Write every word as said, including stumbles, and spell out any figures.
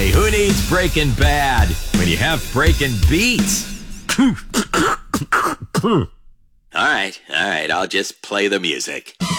Hey, who needs Breaking Bad when you have Breaking Beats? All right, all right, I'll just play the music.